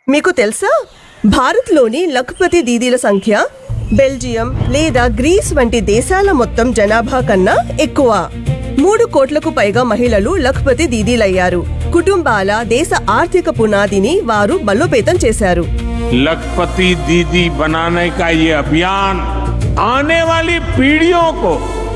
మీకు తెలుసా, భారత్లోని లఖపతి దీదీల సంఖ్య బెల్జియం లేదా గ్రీస్ వంటి దేశాల మొత్తం జనాభా కన్నా ఎక్కువ. 3 కోట్లకు పైగా మహిళలు లఖపతి దీదీలయ్యారు. కుటుంబాల దేశ ఆర్థిక పునాదిని వారు బలోపేతం చేశారు. लखपति दीदी बनाने का ये अभियान आने वाली पीढ़ियों को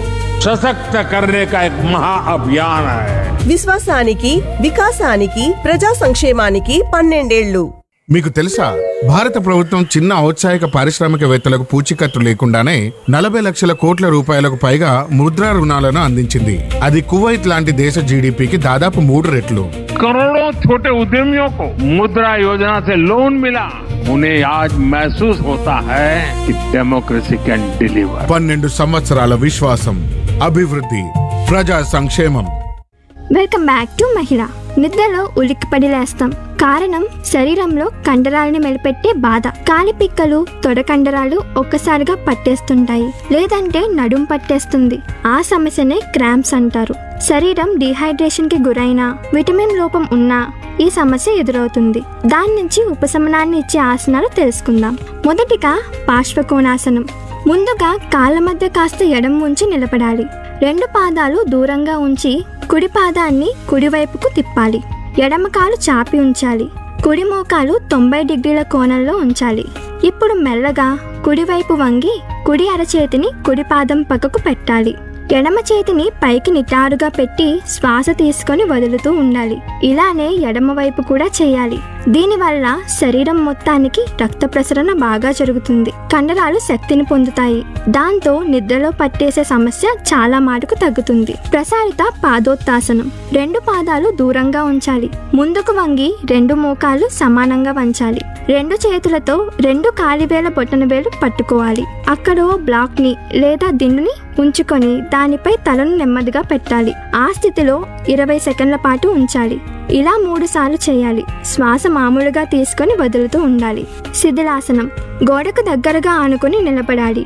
सशक्त करने का एक महाअभियान है. విశ్వాసానికి, వికాసానికి, ప్రజా సంక్షేమానికి 12 ఏళ్లు. మీకు తెలుసా, భారత ప్రభుత్వం చిన్న ఔత్సాహిక పారిశ్రామికవేత్తలకు పూచీకత్తు లేకుండానే 40 లక్షల కోట్ల రూపాయలకు పైగా ముద్రా రుణాలను అందించింది. అది కువైట్ లాంటి దేశ జీడీపీకి దాదాపు 3 రెట్లు. करोड़ों छोटे उद्यमियों को मुद्रा योजना से लोन मिला. उन्हें आज महसूस होता है कि डेमोक्रेसी कैन डिलीवर. 12 సంవత్సరాల విశ్వాసం, అభివృద్ధి, ప్రజా సంక్షేమం. వెల్కమ్ బ్యాక్ టు మహిళ. నిద్రలో ఉలిక్కిపడి లేస్తాం. కారణం శరీరంలో కండరాలని మెలిపెట్టే బాధ. కాలిపిక్కలు, తొడ కండరాలు ఒక్కసారిగా పట్టేస్తుంటాయి, లేదంటే నడుం పట్టేస్తుంది. ఆ సమస్యనే క్రాంప్స్ అంటారు. శరీరం డీహైడ్రేషన్ కి గురైనా, విటమిన్ లోపం ఉన్నా ఈ సమస్య ఎదురవుతుంది. దాని నుంచి ఉపశమనాన్ని ఇచ్చే ఆసనాలు తెలుసుకుందాం. మొదటిగా పార్శ్వకోణాసనం. ముందుగా కాళ్ళ మధ్య కాస్త ఎడమ ఉంచి నిలబడాలి. 2 పాదాలు దూరంగా ఉంచి కుడి పాదాన్ని కుడివైపుకు తిప్పాలి. ఎడమ కాలు చాపి ఉంచాలి. కుడి మోకాలు 90 డిగ్రీల కోణంలో ఉంచాలి. ఇప్పుడు మెల్లగా కుడివైపు వంగి కుడి అరచేతిని కుడి పాదం పక్కకు పెట్టాలి. ఎడమ చేతిని పైకి నిటారుగా పెట్టి శ్వాస తీసుకొని వదులుతూ ఉండాలి. ఇలానే ఎడమ వైపు కూడా చేయాలి. దీనివల్ల శరీరం మొత్తానికి రక్త ప్రసరణ బాగా జరుగుతుంది. కండరాలు శక్తిని పొందుతాయి. దాంతో నిద్రలో పట్టేసే సమస్య చాలా మాటుకు తగ్గుతుంది. ప్రసారిత పాదోత్తాసనం. 2 పాదాలు దూరంగా ఉంచాలి. ముందుకు వంగి 2 మోకాలు సమానంగా వంచాలి. 2 చేతులతో 2 కాలివేల బొటన వేలు పట్టుకోవాలి. అక్కడ బ్లాక్ ని లేదా దిండుని ఉంచుకొని దానిపై తలను నెమ్మదిగా పెట్టాలి. ఆ స్థితిలో 20 సెకండ్ల పాటు ఉంచాలి. ఇలా 3 సార్లు చేయాలి. శ్వాస మామూలుగా తీసుకొని వదులుతూ ఉండాలి. శిథిలాసనం. గోడకు దగ్గరగా ఆనుకొని నిలబడాలి.